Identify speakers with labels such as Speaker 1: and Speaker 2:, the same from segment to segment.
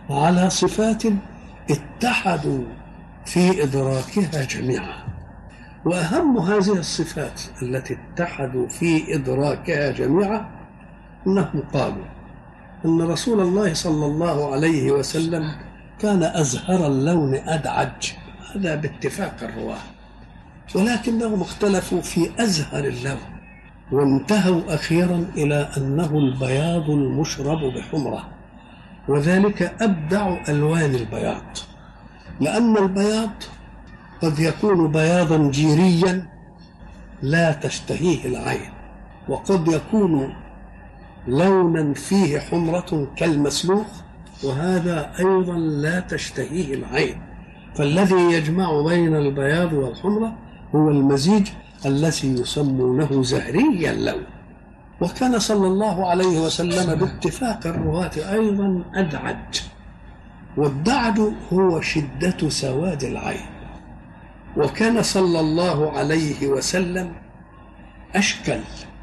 Speaker 1: على صفات اتحدوا في إدراكها جميعا. وأهم هذه الصفات التي اتحدوا في إدراكها جميعا أنهم قالوا أن رسول الله صلى الله عليه وسلم كان أزهر اللون أدعج، هذا باتفاق الرواة، ولكنهم اختلفوا في أزهر اللون، وانتهوا أخيرا إلى أنه البياض المشرب بحمرة، وذلك أبدع ألوان البياض، لأن البياض قد يكون بياضا جيريا لا تشتهيه العين، وقد يكون لونا فيه حمرة كالمسلوخ، وهذا أيضا لا تشتهيه العين. فالذي يجمع بين البياض والحمرة هو المزيج الذي يسمونه زهري اللون. وكان صلى الله عليه وسلم باتفاق الرواة أيضا أدعج، والدعج هو شدة سواد العين. وكان صلى الله عليه وسلم أشكل،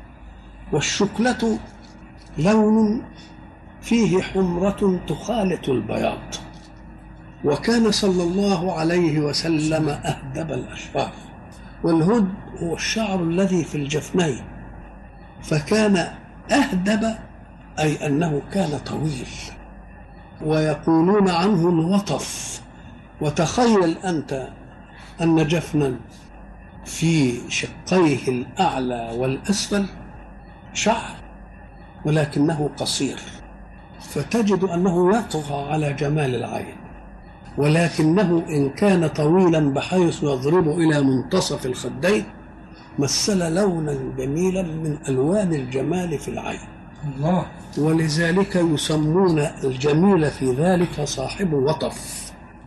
Speaker 1: والشكلة لون فيه حمرة تخالط البياض. وكان صلى الله عليه وسلم أهدب الأشفار، والهد هو الشعر الذي في الجفنين، فكان أهدب أي أنه كان طويل، ويقولون عنه الوطف. وتخيل أنت أن جفنا في شقيه الأعلى والأسفل شعر ولكنه قصير، فتجد أنه يطغى على جمال العين، ولكنه إن كان طويلا بحيث يضرب إلى منتصف الخدين مثل لونا جميلا من ألوان الجمال في العين الله. ولذلك يسمون الجميل في ذلك صاحب وطف،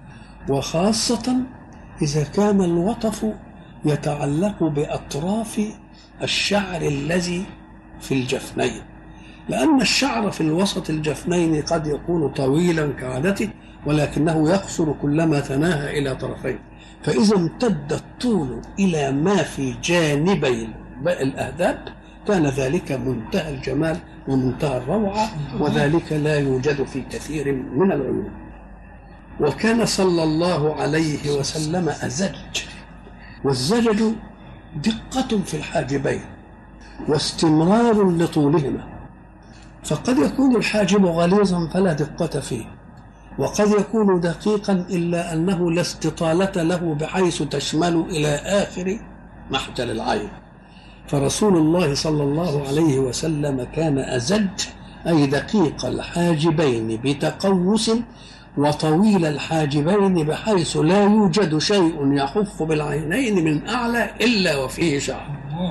Speaker 1: وخاصة إذا كان الوطف يتعلق بأطراف الشعر الذي في الجفنين، لأن الشعر في الوسط الجفنين قد يكون طويلا كعادته، ولكنه يقصر كلما تناهى إلى طرفين، فإذا امتد الطول إلى ما في جانبي الأهداب كان ذلك منتهى الجمال ومنتهى الروعة، وذلك لا يوجد في كثير من العيون. وكان صلى الله عليه وسلم أزج، والزجج دقة في الحاجبين واستمرار لطولهما، فقد يكون الحاجب غليظا فلا دقة فيه، وقد يكون دقيقا إلا أنه لا استطالة له بحيث تشمل إلى آخر محجل العين. فرسول الله صلى الله عليه وسلم كان أزج أي دقيق الحاجبين بتقوس، وطويل الحاجبين بحيث لا يوجد شيء يحف بالعينين من أعلى إلا وفيه شعر.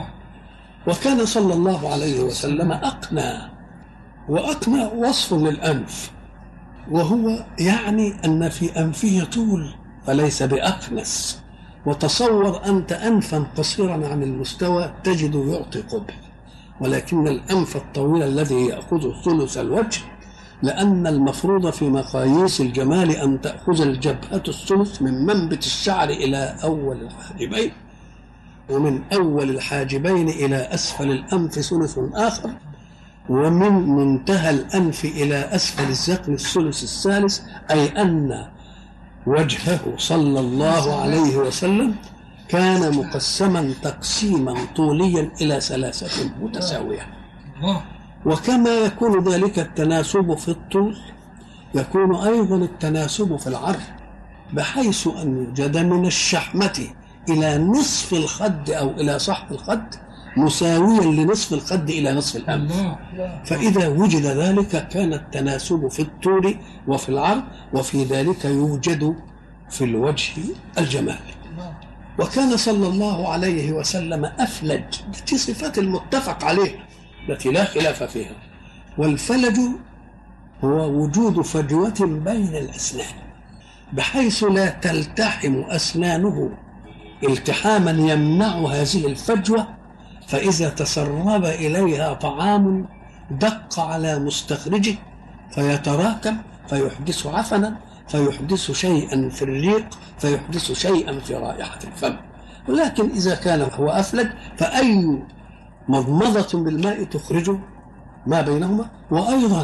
Speaker 1: وكان صلى الله عليه وسلم أقنى، وأقنى وصف للأنف، وهو يعني أن في أنفه طول فليس بأقنس. وتصور أنت أنفا قصيرا عن المستوى تجد يعطي قبح، ولكن الأنف الطويل الذي يأخذ ثلث الوجه، لأن المفروض في مقاييس الجمال أن تأخذ الجبهة الثلث من منبت الشعر إلى أول الحاجبين، ومن أول الحاجبين إلى أسفل الأنف ثلث آخر، ومن منتهى الأنف إلى أسفل الذقن الثلث الثالث، أي أن وجهه صلى الله عليه وسلم كان مقسما تقسيما طوليا إلى 3 متساوية. وكما يكون ذلك التناسب في الطول يكون أيضا التناسب في العرض، بحيث أن يوجد من الشحمة إلى نصف الخد أو إلى صحف الخد مساويا لنصف الخد إلى نصف الأنف. فإذا وجد ذلك كان التناسب في الطول وفي العرض، وفي ذلك يوجد في الوجه الجمال. وكان صلى الله عليه وسلم أفلج، في صفات المتفق عليها التي لا خلاف فيها. والفلج هو وجود فجوة بين الأسنان بحيث لا تلتحم أسنانه التحاما يمنع هذه الفجوة، فإذا تسرب إليها طعام دق على مستخرجه فيتراكم فيحدث عفنا، فيحدث شيئا في الريق، فيحدث شيئا في رائحة الفم. ولكن إذا كان هو أفلج فأي مضمضة بالماء تخرج ما بينهما، وأيضا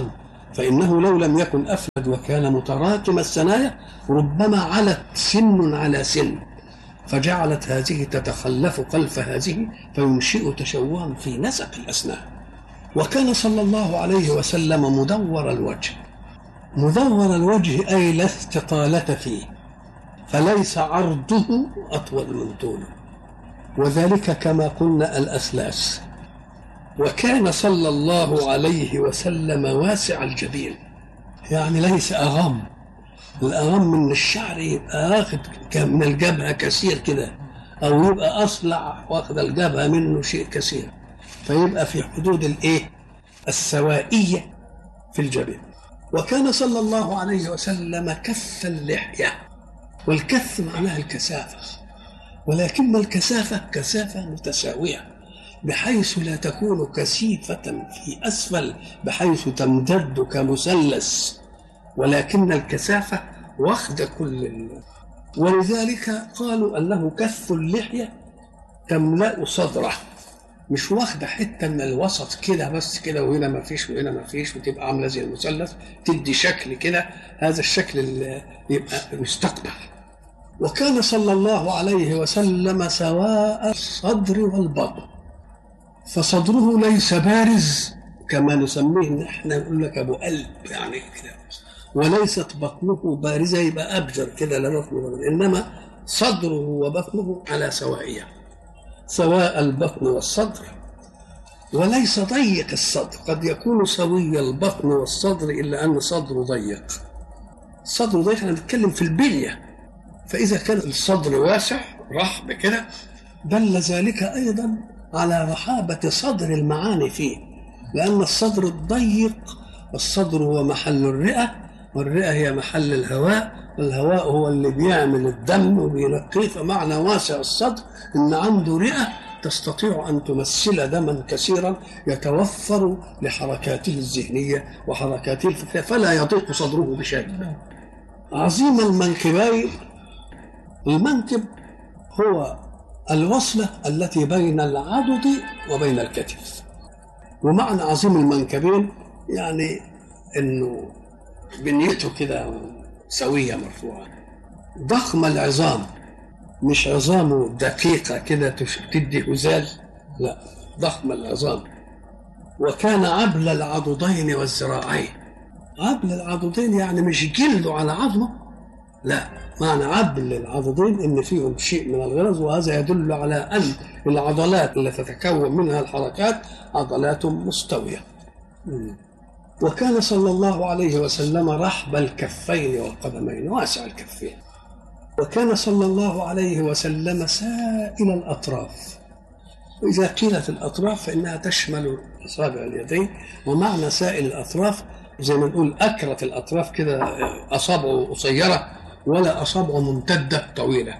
Speaker 1: فإنه لو لم يكن أفلد وكان متراكم الثنايا ربما علت سن على سن، فجعلت هذه تتخلف خلف هذه فينشئ تشوها في نسق الأسنان. وكان صلى الله عليه وسلم مدور الوجه. مدور الوجه أي لا استطالة فيه، فليس عرضه أطول من طوله، وذلك كما قلنا الأثلاث. وكان صلى الله عليه وسلم واسع الجبين، يعني ليس أغم. الأغم من الشعر يبقى واخد من الجبهة كثير كده، أو يبقى أصلع واخد الجبهة منه شيء كثير، فيبقى في حدود الإيه؟ السوائية في الجبين. وكان صلى الله عليه وسلم كث اللحية، والكث معناها الكثافة، ولكن الكثافة كثافة متساوية بحيث لا تكون كثيفة في أسفل بحيث تمتد كمثلث، ولكن الكثافة واخد كل ولذلك قالوا أنه كث اللحية تملأ صدره، مش واخده حته من الوسط كده بس كده، وهنا ما فيش وهنا ما فيش، وتبقى عامله زي المثلث تدي شكل كده، هذا الشكل اللي يبقى مستقبل. وكان صلى الله عليه وسلم سواء الصدر والبطن، فصدره ليس بارز كما نسميه نحن، نقول لك ابو قلب يعني كده، وليست بطنه بارزه يبقى ابجر كده لا بطنه، انما صدره وبطنه على سوائيه، سواء البطن والصدر، وليس ضيق الصدر. قد يكون سوي البطن والصدر إلا أن صدره ضيق. صدره ضيق، احنا بنتكلم في البلية، فإذا كان الصدر واسع رحب كده دل ذلك أيضا على رحابة صدر المعاني فيه، لأن الصدر الضيق، الصدر هو محل الرئة، والرئة هي محل الهواء، الهواء هو اللي بيعمل الدم وبينقيه، فمعنى واسع الصدر إن عنده رئة تستطيع أن تمثل دما كثيرا يتوفر لحركاته الذهنية وحركاته الفكرية، فلا يضيق صدره بشيء. عظيم المنكبين، المنكب هو الوصلة التي بين العضد وبين الكتف، ومعنى عظيم المنكبين يعني إنه بنيته كده سوية مرفوعة. ضخم العظام، مش عظامه دقيقة كده تدي هزال، لا، ضخم العظام. وكان عبل العضدين والذراعين. عبل العضدين يعني مش جلده على عظمه، لا، معنى عبل العضدين ان فيهم شيء من الغرز، وهذا يدل على ان العضلات التي تتكون منها الحركات عضلات مستوية. وكان صلى الله عليه وسلم رحب الكفين والقدمين، واسع الكفين. وكان صلى الله عليه وسلم سائل الأطراف، وإذا قيلت الأطراف فإنها تشمل أصابع اليدين، ومعنى سائل الأطراف زي ما نقول أكرة الأطراف كده، أصابعه قصيرة ولا أصابعه ممتدة طويلة.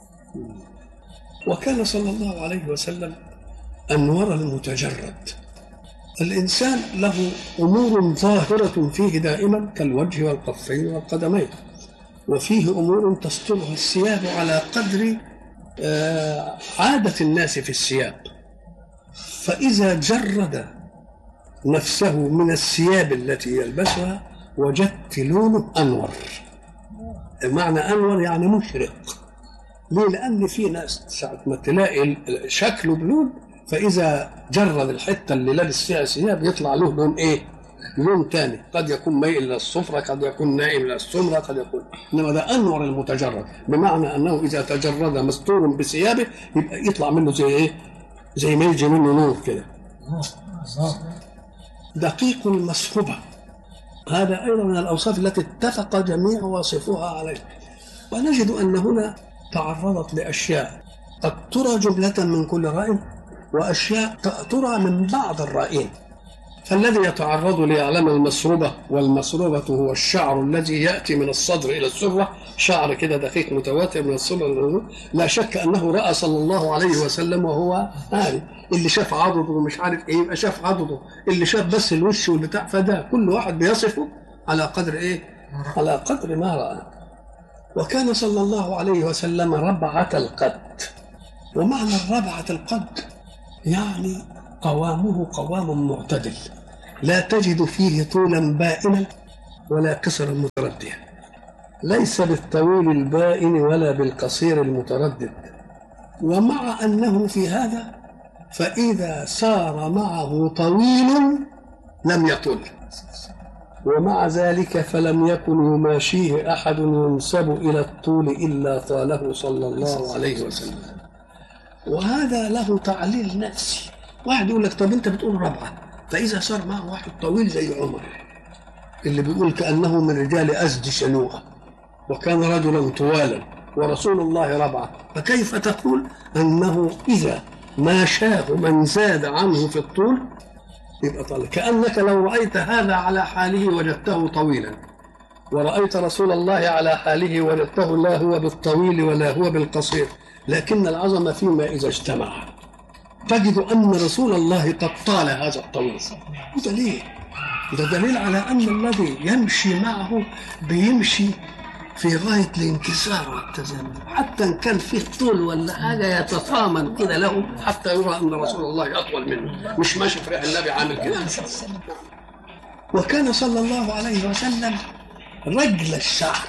Speaker 1: وكان صلى الله عليه وسلم أنور المتجرد. الإنسان له أمور ظاهرة فيه دائما كالوجه والكفين والقدمين، وفيه أمور تسترها الثياب على قدر عادة الناس في الثياب، فإذا جرد نفسه من الثياب التي يلبسها وجدت لونه أنور. معنى أنور يعني مشرق. ليه؟ لأن في ناس ساعة ما تلاقي شكله بلون، فإذا جرد الحتة اللي لابس فيها ثياب يطلع له لون إيه؟ لون تاني، قد يكون ميل إلى الصفرة، قد يكون نائم إلى السمرة، قد يكون، إنما ده أنور المتجرد، بمعنى أنه إذا تجرد مستور بثيابه يبقى يطلع منه زي إيه؟ زي ما يجي منه نور كده. دقيق المسحوبة، هذا أيضا من الأوصاف التي اتفق جميع واصفوها عليه. ونجد أن هنا تعرضت لأشياء قد ترى جملة من كل رأي، وأشياء ترى من بعض الرأيين. فالذي يتعرض ليعلم المسروبة، والمسروبة هو الشعر الذي يأتي من الصدر إلى السرة، شعر كده دقيق متواتر من الصدر، لا شك أنه رأى صلى الله عليه وسلم وهو عارف. اللي شاف عضده ومش عارف إيه يبقى شاف عضده، اللي شاف بس الوش والبتاع، فده كل واحد بيصفه على قدر إيه؟ على قدر ما رأى. وكان صلى الله عليه وسلم ربعة القد. ومعنى الربعة القد يعني قوامه قوام معتدل، لا تجد فيه طولا بائنا ولا قصرا مترديا، ليس بالطويل البائن ولا بالقصير المتردد. ومع أنه في هذا فإذا سار معه طويل لم يطل، ومع ذلك فلم يكن يماشيه أحد ينسب إلى الطول إلا طاله صلى الله عليه وسلم. وهذا له تعليل نفسي. واحد يقول لك طب أنت بتقول ربعة، فإذا صار معه واحد طويل زي عمر اللي بيقول كأنه من رجال أزد شنوءة وكان رجلا طوالا ورسول الله ربعة، فكيف تقول أنه إذا ما شاء من زاد عنه في الطول يبقى طويل؟ كأنك لو رأيت هذا على حاله وجدته طويلا، ورأيت رسول الله على حاله وجدته لا هو بالطويل ولا هو بالقصير، لكن العظمة فيما إذا اجتمع. تجد أن رسول الله قد طال هذا الطويل. ده دليل على أن الذي يمشي معه بيمشي في غاية الانكسار والتزامن، حتى إن كان فيه طول ولا حاجة يتطامن كده له حتى يرى أن رسول الله أطول منه، مش ماشي في ريح النبي عامل كده. وكان صلى الله عليه وسلم رجل الشعر.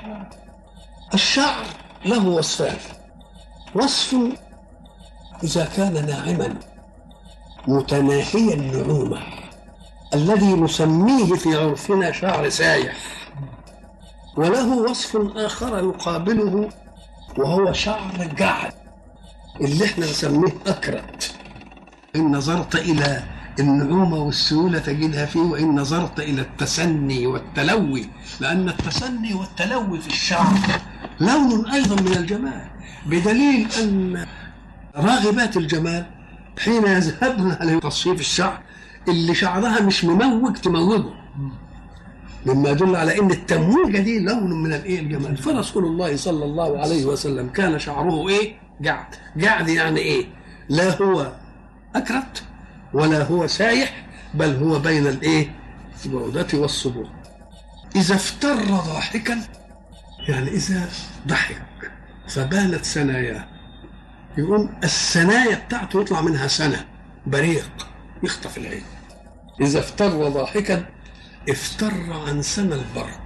Speaker 1: الشعر له وصفان: وصف إذا كان ناعما متناهي النعومة الذي نسميه في عرفنا شعر سايح، وله وصف آخر يقابله وهو شعر جعد اللي احنا نسميه أكرت. إن نظرت إلى النعومة والسهولة تجدها فيه، وإن نظرت إلى التسني والتلوي، لأن التسني والتلوي في الشعر لون أيضا من الجمال، بدليل أن راغبات الجمال حين يذهبن لتصفيف الشعر اللي شعرها مش مموج تموجه، مما يدل على ان التمويجه دي لون من الايه الجمال. فرسول الله صلى الله عليه وسلم كان شعره ايه؟ جعد. جعد يعني ايه؟ لا هو اكرت ولا هو سايح، بل هو بين الايه؟ البعودة والصبور. اذا افتر ضاحكا، يعني اذا ضحك فبانت ثناياه، يقول الثنايا بتاعته يطلع منها سنة بريق يخطف العين. اذا افتر ضاحكا افتر عن سنة البرق،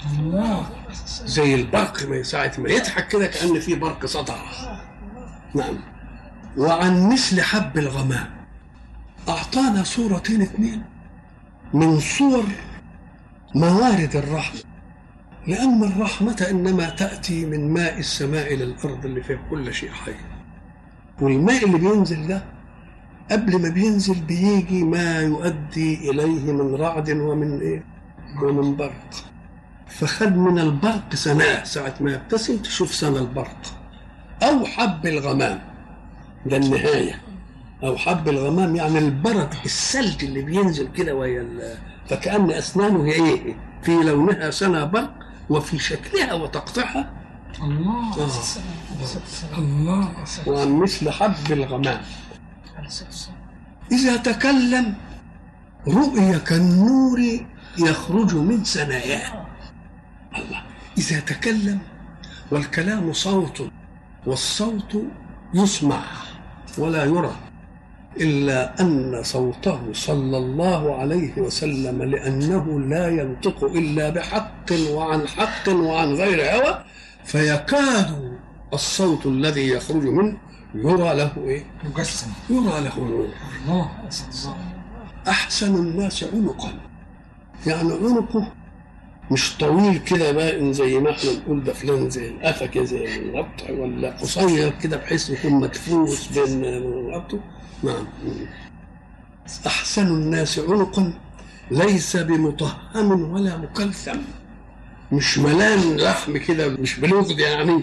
Speaker 1: زي البرق ما ساعة ما يضحك كده كأن في برق سطع. نعم. وعن مثل حب الغمام. أعطانا صورتين اثنين من صور موارد الرحمة، لأن الرحمة إنما تأتي من ماء السماء للأرض اللي فيه كل شيء حي، والماء اللي بينزل ده قبل ما بينزل بيجي ما يؤدي إليه من رعد ومن إيه؟ ومن برق. فخد من البرق سناه، ساعة ما يبتسم تشوف سنة البرق. أو حب الغمام، ده النهاية. أو حب الغمام يعني البرد الثلج اللي بينزل كده ويا، فكأن أسنانه هي إيه؟ في لونها سنة برق وفي شكلها وتقطعها الله الله. وعن مثل حب الغمام. إذا تكلم رؤيا كالنور يخرج من ثناياه. الله. إذا تكلم، والكلام صوت، والصوت يسمع ولا يرى، إلا أن صوته صلى الله عليه وسلم لأنه لا ينطق إلا بحق وعن حق وعن غير هوى، فيكاد الصوت الذي يخرج منه يرى له إيه؟ مجسم، يرى له نور. الله. أحسن الناس عنقا، يعني عنقه مش طويل كده باين زي ما احنا نقول ده فلان زي القفا زي الربط، ولا قصير كده بحيث يكون مدفوس بين ربطه. نعم. أحسن الناس عنقا ليس بمطهم ولا مكلثم، مش ملان لحم كده، مش بلوغد يعني.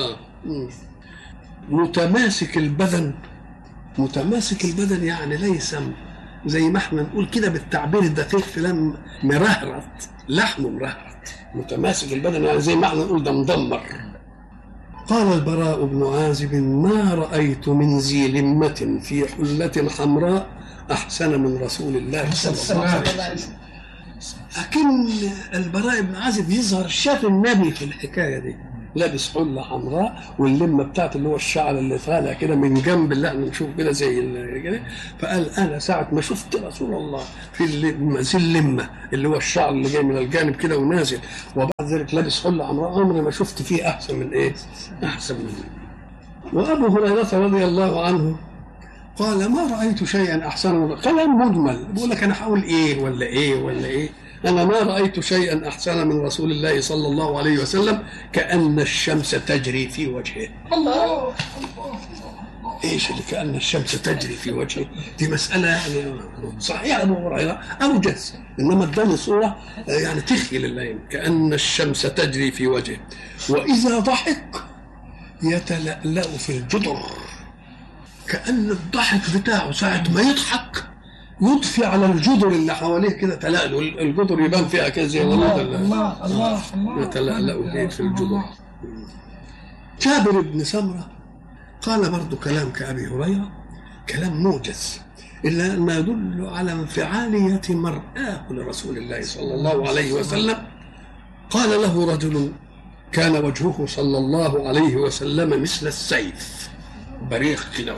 Speaker 1: متماسك البدن. متماسك البدن يعني ليس زي ما احنا نقول كده بالتعبير الدقيق فلان مرهرت، لحمه مرهرت. متماسك البدن يعني زي ما احنا نقول ده مدمر. قال البراء بن عازب: ما رأيت من ذي لمة في حلة حمراء أحسن من رسول الله صلى الله عليه وسلم. لكن البراء بن عازب يظهر شاف النبي في الحكاية دي، لابس حله حمراء واللمه بتاعته اللي هو الشعر اللي طالع كده من جنب اللي احنا نشوف كده زي كده. فقال انا ساعه ما شفت رسول الله في اللمه اللي هو الشعر اللي جاي من الجانب كده ونازل، وبعد ذلك لابس حله حمراء، عمري ما شفت فيه احسن من ايه؟ احسن من إيه؟ وابو هريره رضي الله عنه قال ما رايت شيئا احسن من، كلام مجمل بيقول لك انا هقول ايه ولا ايه ولا ايه، أنا ما رأيت شيئا أحسن من رسول الله صلى الله عليه وسلم كأن الشمس تجري في وجهه. الله إيش اللي كأن الشمس تجري في وجهه؟ دي مسألة يعني صحيح أبو هريرة أوجز، إنما اداني صورة يعني تخيل الليل كأن الشمس تجري في وجهه، وإذا ضحك يتلألأ في الجدر، كأن الضحك بتاعه ساعة ما يضحك يضفي على الجدر اللي حواليه كده تلألؤ، الجدر يبان فيها كده زي الله الله يتلألؤ في الجدر. جابر بن سمرة قال برضو كلام كأبي هريرة، كلام موجز إلا أن يدل على انفعالية مرآه لرسول الله صلى الله عليه وسلم. قال له رجل كان وجهه صلى الله عليه وسلم مثل السيف بريق كده،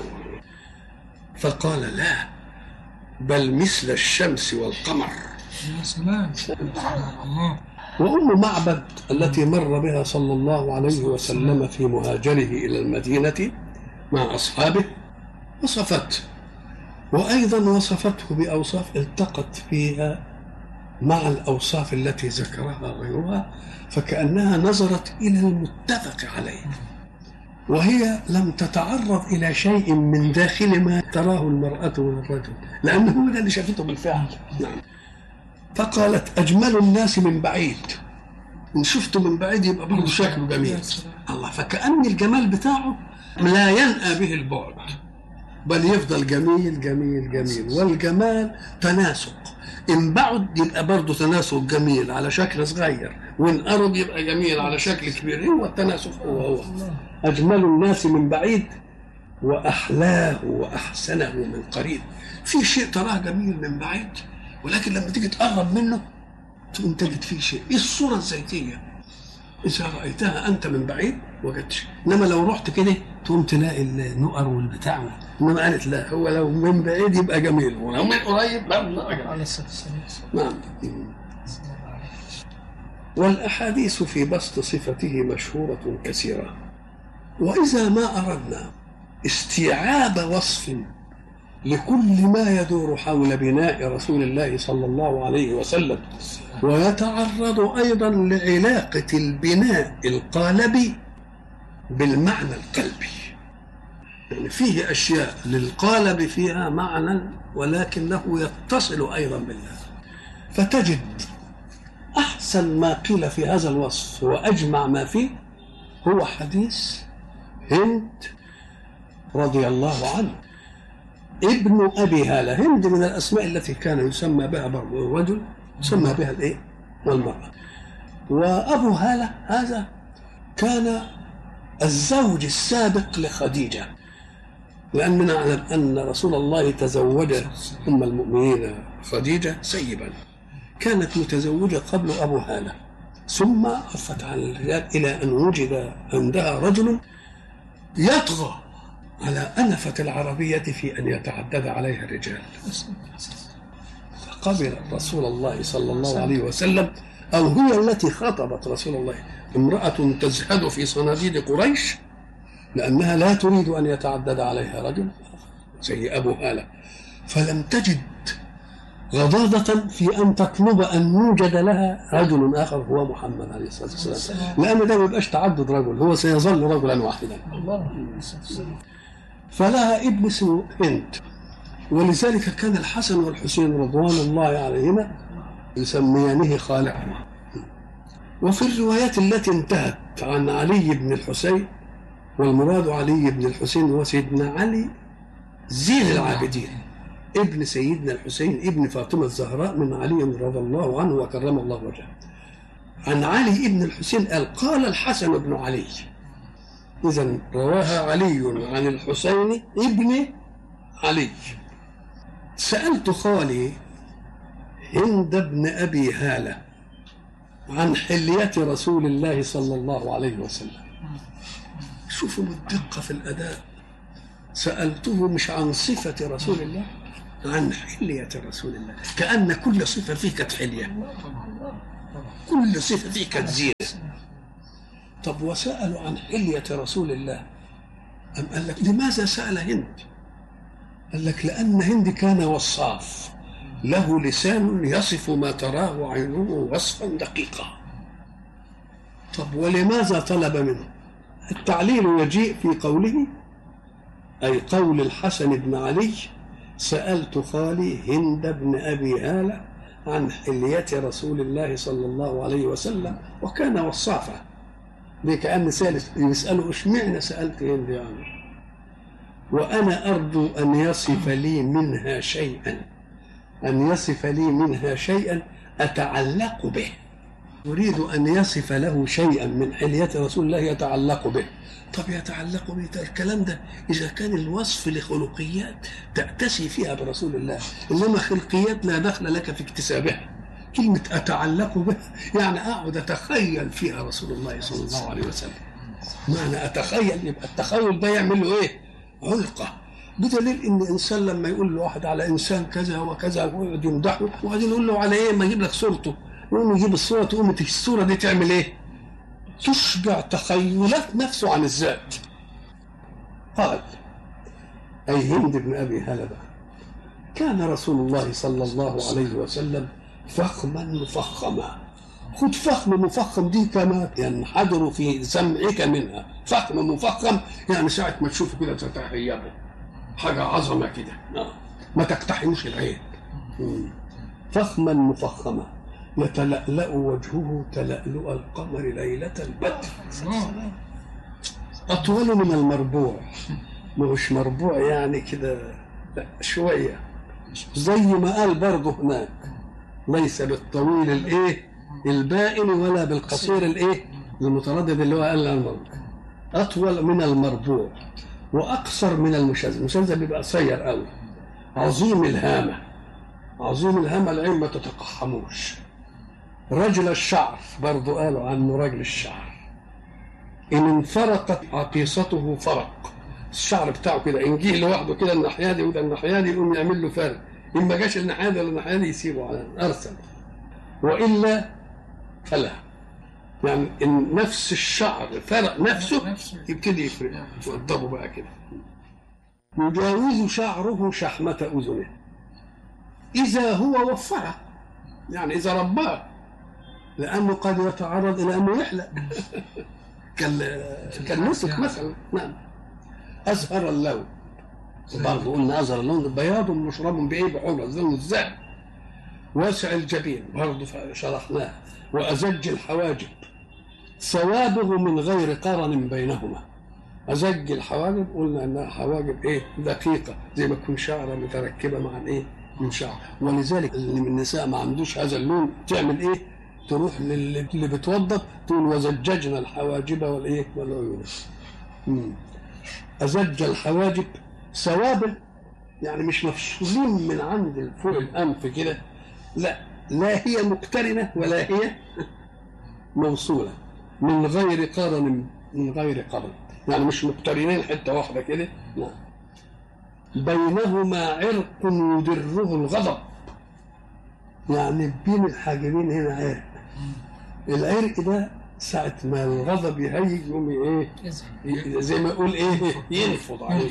Speaker 1: فقال لا بل مثل الشمس والقمر.
Speaker 2: يا سلام الله.
Speaker 1: وأم معبد التي مر بها صلى الله عليه وسلم في مهاجره إلى المدينة مع أصحابه وصفته، وأيضا وصفته بأوصاف التقت فيها مع الأوصاف التي ذكرها غيرها، فكأنها نظرت إلى المتفق عليه، وهي لم تتعرض إلى شيء من داخل ما تراه المرأة والرجل، لأنه هو ده اللي شافته بالفعل. نعم. فقالت أجمل الناس من بعيد، إن شفته من بعيد يبقى برضه شكله جميل. الله، فكأن الجمال بتاعه لا ينأى به البعد، بل يفضل جميل جميل جميل، والجمال تناسق، إن بعد يبقى برضه تناسق جميل على شكل صغير، وإن قرب يبقى جميل على شكل كبير، هو التناسق هو أجمل الناس من بعيد وأحلاه وأحسنه من قريب. في شيء تراه جميل من بعيد، ولكن لما تيجي تقرب منه تقوم تجد فيه شيء. إيه الصورة الزيتية؟ إذا رأيتها أنت من بعيد وجدتش، إنما لو رحت كده تقوم تلاقي النقر والبتاع، إنما قالت لا، هو لو من بعيد يبقى جميل، ولو من قريب
Speaker 2: على السلام.
Speaker 1: نعم. والأحاديث في بسط صفته مشهورة كثيرة، وإذا ما أردنا استيعاب وصف لكل ما يدور حول بناء رسول الله صلى الله عليه وسلم، ويتعرض أيضا لعلاقة البناء القالبي بالمعنى القلبي، يعني فيه أشياء للقالب فيها معنى ولكنه يتصل أيضا بالله، فتجد أحسن ما قيل في هذا الوصف وأجمع ما فيه هو حديث هند رضي الله عنه ابن أبي هالة. هند من الأسماء التي كان يسمى بها برضه الرجل، يسمى بها الإيه؟ والمرأة. وأبو هالة هذا كان الزوج السابق لخديجة، لأننا نعلم أن رسول الله تزوج أم المؤمنين خديجة سيبا، كانت متزوجة قبل أبو هالة، ثم عفت عن الرجال إلى أن وجد عندها رجل يطغى على أنفة العربية في أن يتعدد عليها الرجال، فقبل رسول الله صلى الله عليه وسلم، أو هي التي خطبت رسول الله، امرأة تزهد في صناديد قريش لأنها لا تريد أن يتعدد عليها رجل زي أبو هالة، فلم تجد غضاضة في أن تطلب أن يوجد لها رجل آخر هو محمد عليه الصلاة والسلام، لأن ده ما يبقاش تعدد رجل، هو سيظل رجلا واحدا. فلها ابن اسمه هند، ولذلك كان الحسن والحسين رضوان الله عليهما يسميانه خالهما. وفي الروايات التي انتهت عن علي بن الحسين، والمراد علي بن الحسين هو سيدنا علي زين العابدين ابن سيدنا الحسين ابن فاطمة الزهراء من علي رضي الله عنه وكرم الله وجهه. عن علي ابن الحسين قال الحسن بن علي، إذن رواها علي عن الحسين ابن علي. سألت خالي هند بن أبي هالة عن حلية رسول الله صلى الله عليه وسلم، شوفوا الدقة في الأداء. سألته مش عن صفة رسول الله، عن حلية رسول الله، كأن كل صفة فيه كانت حلية، كل صفة فيه كانت زينة. طب وسألوا عن حلية رسول الله، أم قال لك لماذا سأل هند؟ قال لك لأن هند كان وصاف، له لسان يصف ما تراه عينه وصفا دقيقا. طب ولماذا طلب منه؟ التعليل يجيء في قوله، أي قول الحسن بن علي: سألت خالي هند بن أبي هالة عن حلية رسول الله صلى الله عليه وسلم وكان وصافا. دي كأن ثالث يسأله اشمعنى سألت هند يعني؟ وأنا أرجو أن يصف لي منها شيئا، أن يصف لي منها شيئا أتعلق به. يريد أن يصف له شيئا من حلية رسول الله يتعلق به. طب يتعلق به الكلام ده إذا كان الوصف لخلقيات تأتسي فيها برسول الله، إنما خلقيات لا دخل لك في اكتسابها. كلمة أتعلق به يعني أقعد أتخيل فيها رسول الله صلى الله عليه وسلم. معنى أتخيل، يبقى التخيل ده يعمل له إيه؟ علقة. بدليل إن إنسان لما يقول له واحد على إنسان كذا وكذا ويقعد يمدحه، وبعدين يقول له على إيه؟ ما يجيب لك صورته، يقوم يجيب الصورة، تقوم الصورة دي تعمل إيه؟ تشبع تخيلات نفسه عن الذات. قال: أي هند بن أبي هلبة كان رسول الله صلى الله عليه وسلم فخما مفخما. خد فخم مفخم دي كما ينحدر في سمعك منها. فخم مفخم يعني ساعة ما تشوفه كده تتخيله حاجة عظمة كده، ما تقتحمش العين. فخما مفخما يتلألأ وجهه تلألؤ القمر ليلة البدر. أطول من المربوع، مش مربوع يعني كده، لا شوية، زي ما قال برضه هناك: ليس بالطويل الايه البائن ولا بالقصير الايه المتردد، اللي هو قال المربوع. أطول من المربوع وأقصر من المشذب. المشذب بيبقى قصير قوي. عظيم الهامة، عظيم الهامة، العين ما تتقحموش. رجل الشعر برضو قالوا عنه رجل الشعر، إن انفرقت عقيصته فرق. الشعر بتاعه كده إن جه لوحده كده الناحية دي وده الناحية دي يقوم يعمل له فرق، إن ما جاش الناحية دي ولا الناحية دي يسيبه على أرسل، وإلا فلا. يعني إن نفس الشعر فرق نفسه يبتدي يفرق، يوضبه بقى كده. يجاوز شعره شحمة أذنه إذا هو وفره، يعني إذا رباه، لأنه قد يتعرض إلى أنه يحلق كالنسك مثلا. نعم. أزهر اللون، برضه قلنا أزهر اللون بياض مشرب بإيه؟ بحمرة لون الذهب. واسع الجبين برضه شرحناه. وأزج الحواجب، ثوابه من غير قرن بينهما. أزج الحواجب قلنا أنها حواجب إيه؟ دقيقة، زي ما تكون شعرة متركبة مع الإيه؟ من شعر. ولذلك اللي من النساء ما عندوش هذا اللون تعمل إيه؟ تروح للي بتوضب تقول: وزججنا الحواجب والإيه؟ والعيون. أزج الحواجب ثوابل، يعني مش مفصولين من عند فوق الأنف كده، لا هي مقترنة ولا هي موصولة، من غير قرن، من غير قرن، يعني مش مقترنين حتة واحدة كده، لا. بينهما عرق يدره الغضب، يعني بين الحاجبين هنا عرق. العرق ده ساعة ما الغضب يهيج يقوم ايه؟ زي ما يقول ايه؟ ينفض عليه.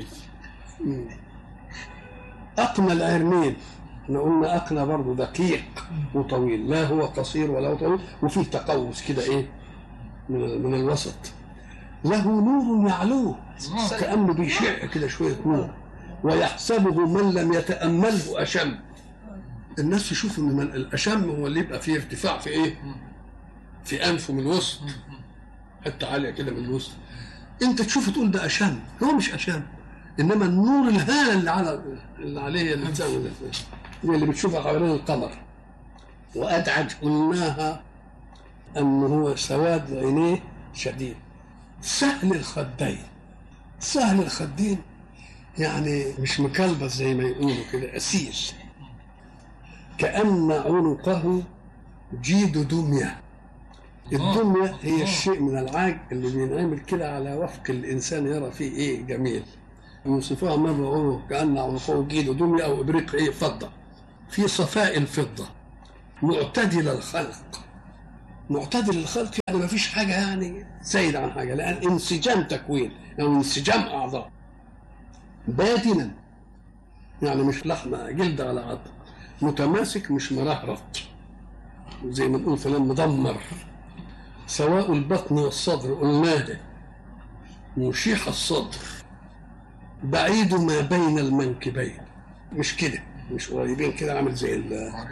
Speaker 1: أقنى العرنين، احنا قلنا أقنى برضه دقيق وطويل، لا هو قصير ولا هو طويل، وفيه تقوس كده ايه؟ من الوسط. له نور يعلوه كأنه بيشع كده شوية نور، ويحسبه من لم يتأمله أشم. الناس يشوفوا ان الأشم هو اللي يبقى فيه ارتفاع في ايه؟ في أنفه من الوسط، حتى عالية كده من الوسط. انت تشوفه تقول ده أشم، هو مش أشم، انما النور الهالة اللي عليه اللي بتشوفها حوالين القمر. وأدعج قلناها أنه هو سواد عينيه شديد. سهل الخدين، سهل الخدين يعني مش مكلبس زي ما يقولوا كده، أسيل، كأن عنقه جيد دمية، الدنيا هي الشيء من العاج اللي بينعمل كده على وفق الانسان يرى فيه ايه جميل. يوصفوها مره يقولوا كان عنقه جيد دميه او ابريق ايه فضه، في صفاء الفضه، معتدل الخلق. معتدل الخلق يعني ما فيش حاجه يعني زايد عن حاجه، لان انسجام تكوين او يعني انسجام اعضاء. بادنا يعني مش لحمه جلد على عظم، متماسك مش مرهرط زي ما نقول فلان مدمر. سواء البطن والصدر قلناه، مشيح الصدر، بعيد ما بين المنكبين، مش كده مش قريبين كده عامل زي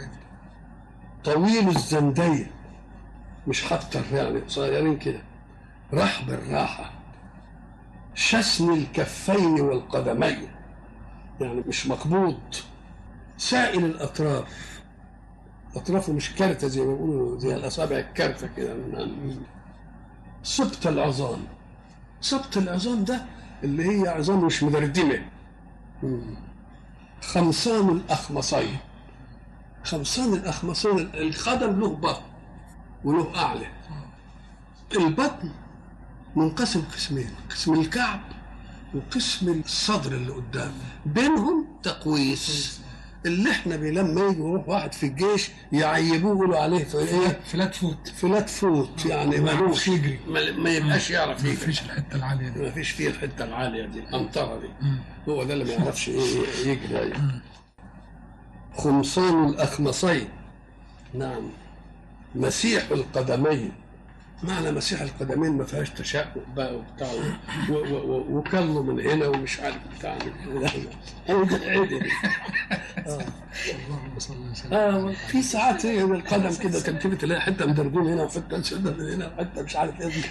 Speaker 1: طويل الزندين، مش حتى يعني صغيرين كده، رحب الراحة، شسن الكفين والقدمين يعني مش مقبوض، سائل الأطراف، أطرافه مش كارتة زي ما بيقولوا زي الأصابع الكارتة كده. سبط العظام، سبط العظام ده اللي هي عظام مش مدردمة. خمسان الأخمصين، خمسان الأخمصين، القدم له بطن وله أعلى. البطن منقسم قسمين، قسم الكعب وقسم الصدر اللي قدام، بينهم تقويس اللي احنا لما يجي يروح واحد في الجيش يعيبوه يقولوا عليه في ايه؟
Speaker 2: فلات فوت.
Speaker 1: فلات فوت يعني مالوش يجري، ما يبقاش يعرف يجري،
Speaker 2: ما فيش الحته العاليه دي،
Speaker 1: ما فيش فيه الحته العاليه دي القنطره دي. هو ده اللي ما يعرفش ايه يجري. خمسان الاخمصين، نعم. مسيح القدمين، معنى مسيح القدمين ما فيهاش تشقق بقى وبتاع وكله من هنا ومش عارف بتاع اللهم صل وسلم. في ساعات هي القدم كده تبتدي تلاقي حته مدرجين هنا وحته مسدة من هنا وحته مش عارف ايه.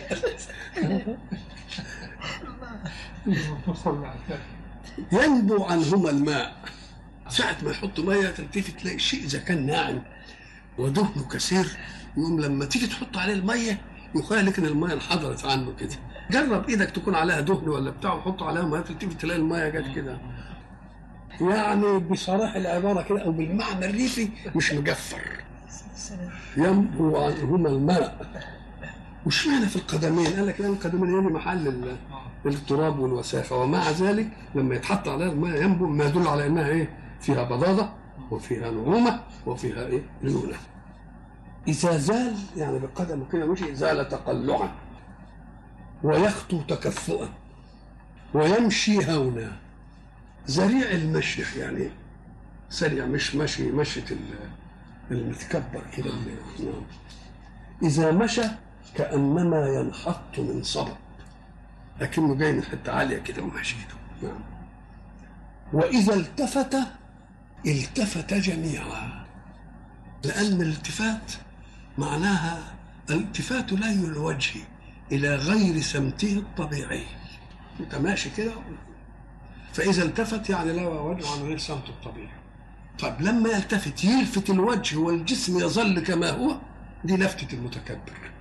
Speaker 1: ينبو عنهما الماء، ساعة ما يحطوا ميه تلتفت تلاقي الشيء اذا كان ناعم ودهنه كثير، يوم لما تيجي تحط عليه الميه يخيل لك ان الميه انحدرت عنه كده. جرب ايدك تكون عليها دهن ولا بتاع وحط عليها ميه تلتفت تلاقي الميه جت كده. يعني بصراحه العباره كده او بالمعنى الريفي مش مجفر. ينبو عنهما الماء. وش معنى في القدمين؟ قال لك لان القدمين يعني محل التراب والوساخه، ومع ذلك لما يتحط عليها الماء ينبو، ما يدل على انها ايه؟ فيها بضاضه وفيها نعومه وفيها ايه؟ ليونه. إذا زال يعني بالقدم كده مشي زال تقلعا، ويخطو تكفؤا، ويمشي هونا. زريع المشي يعني سريع، مش مشي مشية المتكبر كده. إذا مشى كأنما ينحط من صبب، لكنه جاي من حتة عالية كده وماشي كده. نعم. وإذا التفت التفت جميعا، لأن الالتفات معناها الالتفات لي الوجه إلى غير سمته الطبيعي. أنت ماشي كده فإذا التفت يعني لا وجه عن غير سمته الطبيعي. طب لما يلتفت يلفت الوجه والجسم يظل كما هو، دي لفتة المتكبر.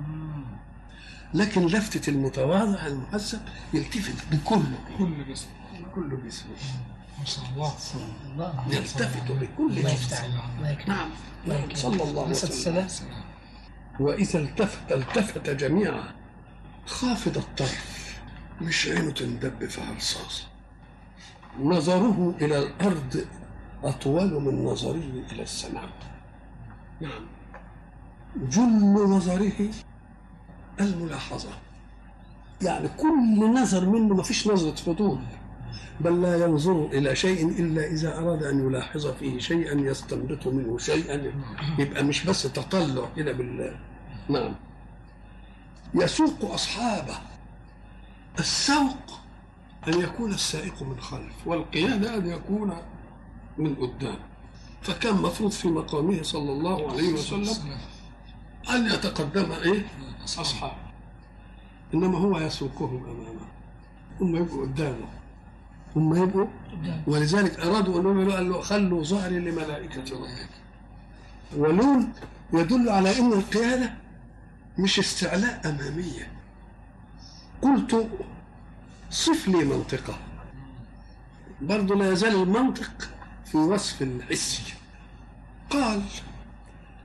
Speaker 1: لكن لفتة المتواضع المحسب يلتفت بكله، كل جسمه
Speaker 2: ما شاء الله.
Speaker 1: يلتفت بكل جسمه. نعم صلى الله عليه وسلم. وإذا التفت جميعا، خافض الطرف، مش عينه تندب في رصاص. نظره إلى الأرض أطول من نظره إلى السماء. نعم. جل نظره الملاحظة، يعني كل نظر منه ما فيش نظرة فضول، بل لا ينظر إلى شيء إلا إذا أراد أن يلاحظ فيه شيئا يستنبط منه شيئا، يبقى مش بس تطلع كده بالله. نعم. يسوق أصحابه. السوق أن يكون السائق من خلف، والقيادة أن يكون من قدام. فكان مفروض في مقامه صلى الله عليه وسلم أن يتقدم أصحابه، إنما هو يسوقهم أمامه، هم يبقوا قدامه، هم يبقوا. ولذلك أرادوا أنهم قال له خلوا ظهري لملائكة ربك. ولون يدل على أن القيادة مش استعلاء أمامية. قلت صف لي منطقة، برضو لا يزال المنطق في وصف الحسي. قال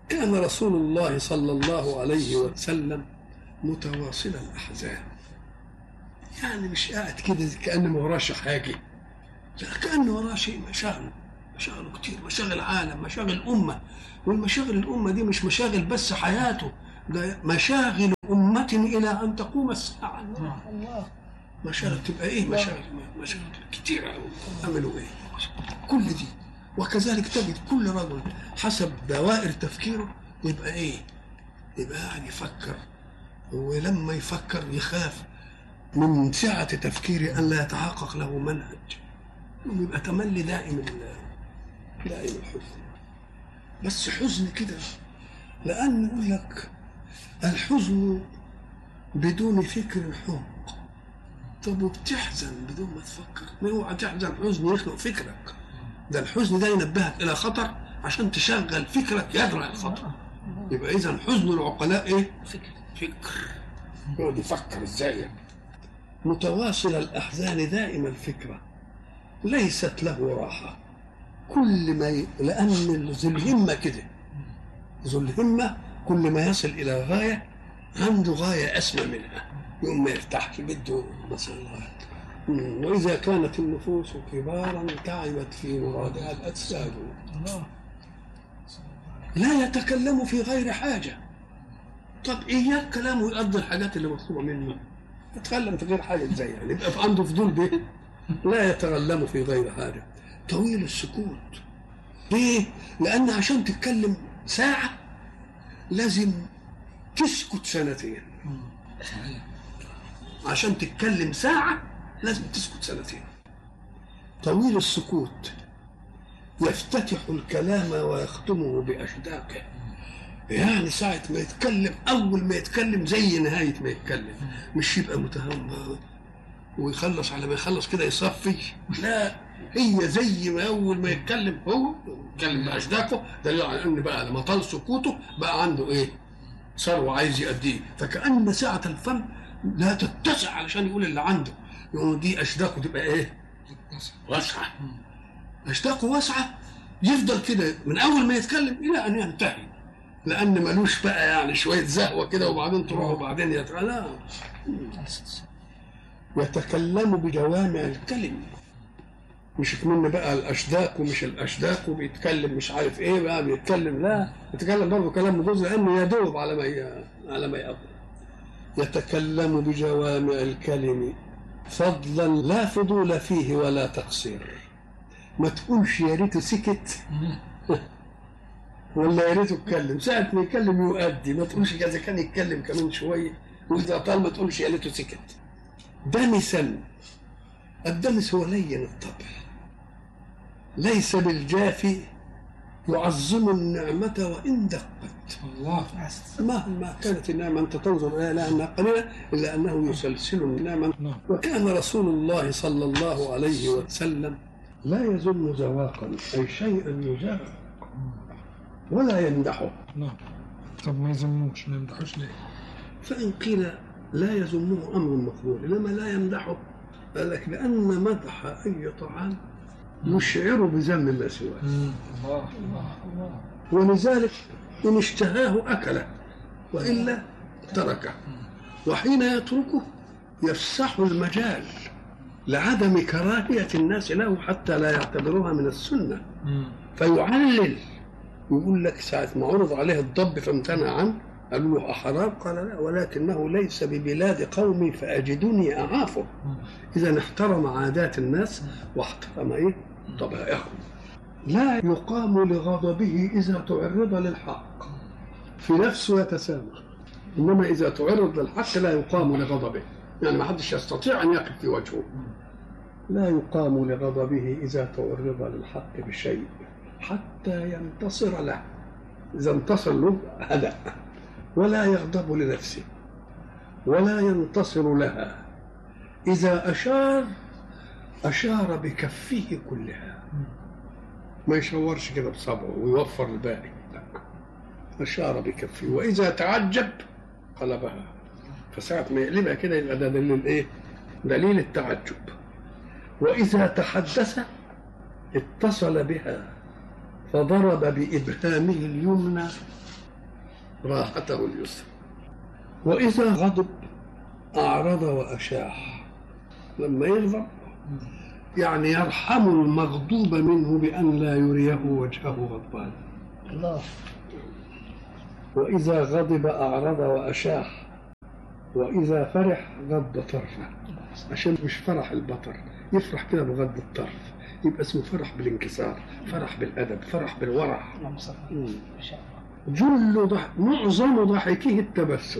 Speaker 1: كان رسول الله صلى الله عليه وسلم متواصل الأحزان، يعني مش قاعد كده كأنه ما وراش حاجة، لا كأنه وراه شيء، مشاغل كتير، مشاغل عالم، مشاغل أمة. والمشاغل الأمة دي مش مشاغل بس حياته، ده مشاغل أمة إلى أن تقوم الساعة. الله، مشاغل تبقى إيه؟ مشاغل كتير أوي. عملوا إيه؟ كل دي. وكذلك تجد كل رجل حسب دوائر تفكيره يبقى إيه؟ يبقى قاعد يفكر، ولما يفكر يخاف من سعة تفكيره أن لا يتحقق له منهج، يبقى تملي دائم الحزن. بس حزن كده، لأن يقول لك الحزن بدون فكر حمق. طب وبتحزن بدون ما تفكر؟ ما اوعى تحزن حزن يخلق فكرك، ده الحزن ده ينبهك إلى خطر عشان تشغل فكرك يدرع الخطر. يبقى إذا حزن العقلاء إيه؟ فكر يقعد يفكر إزاي. متواصل الأحزان دائم الفكرة، ليست له راحة. كل ما لأن ذو الهمة كده، ذو الهمة كل ما يصل إلى غاية عنده غاية أسمى منها، يوم ما يرتاحش بده مثلا. وإذا كانت النفوس كبارا تعبت في مرادها الأجساد، لا يتكلم في غير حاجة. طب إياك كلامه يقضي الحاجات اللي مطلوبة منه، يتكلم في غير حاجة إزاي يعني؟ يبقى عنده فضول به، لا يتكلم في غير حاجة. طويل السكوت، ليه؟ لأن عشان تتكلم ساعة لازم تسكت سنتين. عشان تتكلم ساعة لازم تسكت سنتين. طويل السكوت يفتتح الكلام ويختمه بأشداقه، يعني ساعة ما يتكلم، أول ما يتكلم زي نهاية ما يتكلم، مش يبقى متهم ويخلص على ما يخلص كده يصفي، لا، هي زي ما أول ما يتكلم هو يتكلم بأشداقه، دليل على أن بقى لما طال سكوته بقى عنده إيه؟ ثروة عايز يأديه. فكأن ساعة الفم لا تتسع علشان يقول اللي عنده، يقول دي أشداقه تبقى إيه؟ واسعة. أشداقه واسعة، يفضل كده من أول ما يتكلم إلى أن ينتهي، لأن ملوش بقى يعني شوية زهوة كده وبعدين تروح وبعدين لا، يتكلم بجوامع الكلم، مش كمان بقى الأشداق ومش الأشداق وبيتكلم مش عارف إيه بقى بيتكلم، لا، يتكلم برضه كلام جزء لأنه يدوب على ما يقضي. يتكلم بجوامع الكلم فضلا لا فضول فيه ولا تقصير. ما تقولش يا ريته سكت ولا يا ريته اتكلم، ساعة ما يتكلم يؤدي، ما تقولش إذا كان يتكلم كمان شوية، وإذا طال ما تقولش يا ريته سكت. دمسا، الدمس هو لين الطبع، ليس بالجافي، يعظم النعمة وإن دقت.
Speaker 2: الله،
Speaker 1: مهما كانت النعمة أنت تنظر إليها لأنها قليلة إلا أنه يسلسل النعمة. وكان رسول الله صلى الله عليه وسلم لا يظن زواقا، أي شيئا يزاق ولا يمدحه.
Speaker 2: نعم. طب ما يذموش، ما يمدحوش ليه؟
Speaker 1: فإن قيل لا يظنه أمر مقبول، إنما لا يمدحه قال لك لأن مدح أي طعام يشعر بذم ما سواه.
Speaker 2: الله الله الله.
Speaker 1: ولذلك إن اشتهاه أكله وإلا تركه، وحين يتركه يفسح المجال لعدم كراهية الناس له حتى لا يعتبروها من السنة، فيعلل ويقول لك ساعة ما عرض عليه الضب فامتنع عنه قالوا له أحرام؟ قال لا، ولكنه ليس ببلاد قومي فأجدني أعافه. إذا احترم عادات الناس واحترم إيه؟ طبائعهم. لا يقام لغضبه إذا تعرض للحق، في نفسه يتسامح، إنما إذا تعرض للحق لا يقام لغضبه، يعني ما حدش يستطيع أن يقف في وجهه. لا يقام لغضبه إذا تعرض للحق بشيء حتى ينتصر له، إذا انتصر له هدأ، ولا يغضب لنفسه ولا ينتصر لها. إذا أشار بكفه كلها، ما يشورش كده بصبعه ويوفر الباقي، لا، أشار بكفه. وإذا تعجب قلبها، فساعة ما يقلبها كده يبقى ده دليل إيه؟ دليل التعجب. وإذا تحدث اتصل بها فضرب بإبهامه اليمنى راحته اليسرى. وإذا غضب أعرض وأشاح. لما يغضب يعني يرحم المغضوب منه بأن لا يريه وجهه غضبان. الله. وإذا غضب أعرض وأشاح. وإذا فرح غض طرفه، عشان مش فرح البطر، يفرح كده بغض الطرف، يبقى اسمه فرح بالانكسار، فرح بالأدب، فرح بالورع. معظم ضحكه التبسم.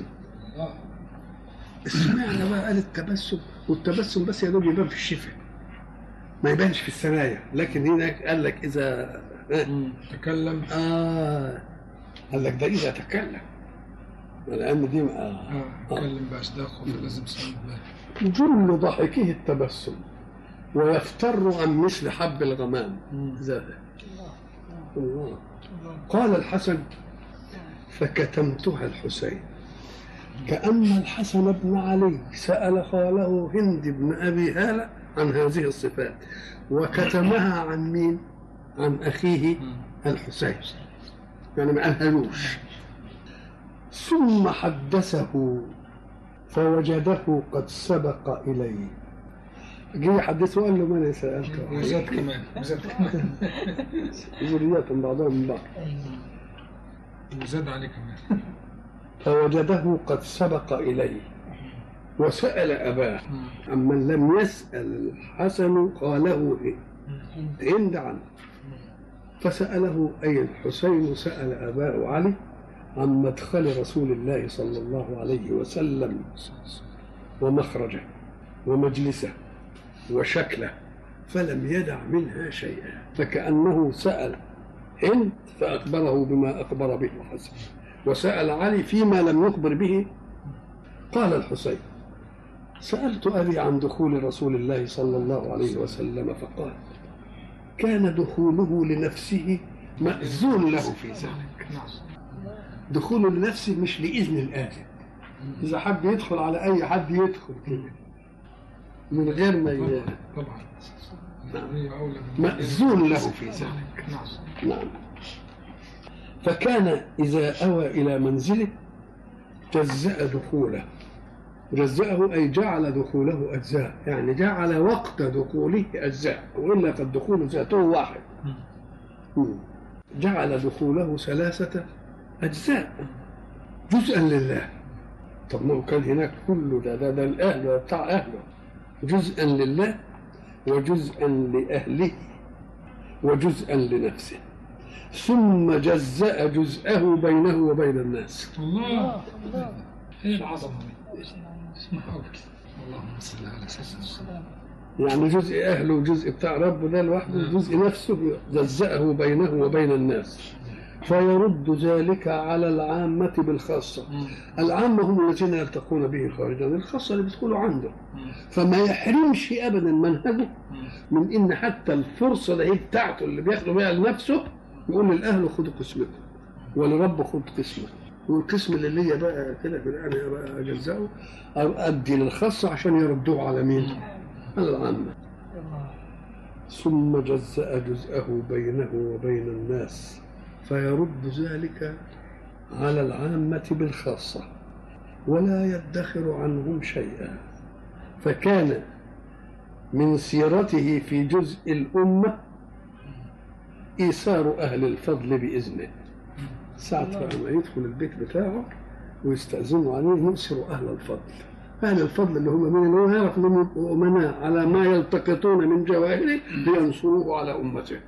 Speaker 1: اسمعنا بقى قال التبسم، والتبسم بس يا دوب يبان في الشفه ما يبانش في الثنايا، لكن هناك قال لك إذا
Speaker 2: تكلم
Speaker 1: قال لك ده إذا تكلم، لأن دي
Speaker 2: تكلم بأصداقه فلازم صلب.
Speaker 1: جل ضحكه التبسم ويفتر عن مثل حب الغمام زاده. الله. قال الحسن فكتمتها الحسين، كأن الحسن بن علي سأل خاله هند بن أبي هالة عن هذه الصفات وكتمها عن مين؟ عن أخيه الحسين، يعني ما قالهالوش. ثم حدثه فوجده قد سبق إليه، جه يحدثه قال له ما أنا سألته
Speaker 2: وزاد كمان
Speaker 1: ذريات بعضهم من بعض
Speaker 2: وزاد عليه كمان.
Speaker 1: فوجده قد سبق إليه وسأل أباه عمن لم يسأل الحسن قاله هند عنه، فسأله أي الحسين سأل أباه علي عن مدخل رسول الله صلى الله عليه وسلم ومخرجه ومجلسه وشكله، فلم يدع منها شيئا، فكأنه سأل هند فأخبره بما أخبر به الحسن، وسأل علي فيما لم يخبر به. قال الحسين سألت أبي عن دخول رسول الله صلى الله عليه وسلم فقال كان دخوله لنفسه مأذون له في ذلك. دخوله لنفسه مش لإذن الآتي، إذا حد يدخل على أي حد يدخل كده من غير ما
Speaker 2: طبعا
Speaker 1: مأذون له في ذلك. نعم. فكان إذا أوى إلى منزله جزأ دخوله، جزأه أي جعل دخوله أجزاء، يعني جعل وقت دخوله أجزاء، وإلا قد دخول ذاته واحد. جعل دخوله 3 أجزاء، جزءا لله. طب ما كان هناك كله ده الأهل بتاع أهله، جزءا لله وجزءا لأهله وجزءا لنفسه، ثم جزأ جزءه بينه وبين الناس.
Speaker 2: الله ايه العظمه دي! اللهم صل على سيدنا.
Speaker 1: يعني جزء اهله وجزء بتاع ربه ده لوحده، جزء نفسه جزأه بينه وبين الناس، فيرد ذلك على العامة بالخاصة. العامة هم الذين يلتقون به خارجا، الخاصة اللي بيدخلوا عنده، فما يحرمش ابدا منهجه من ان حتى الفرصة دي بتاعته اللي بياخده بيها لنفسه يقول للأهل خدوا قسمكم ولرب خد قسمك، والقسم اللي ليا بقى كده انا بقى اجزاه او ادي للخاصة عشان يردوه على مين؟ على العامة. ثم جزأ جزءه بينه وبين الناس فيرد ذلك على العامة بالخاصة ولا يدخر عنهم شيئا. فكان من سيرته في جزء الأمة إيثار أهل الفضل بإذنه، ساعة ما يدخل البيت بتاعه ويستأذنوا عليه يؤثر أهل الفضل. أهل الفضل اللي هم من هو يعرف من أمناء على ما يلتقطون من جواهره لينصروه على أمته.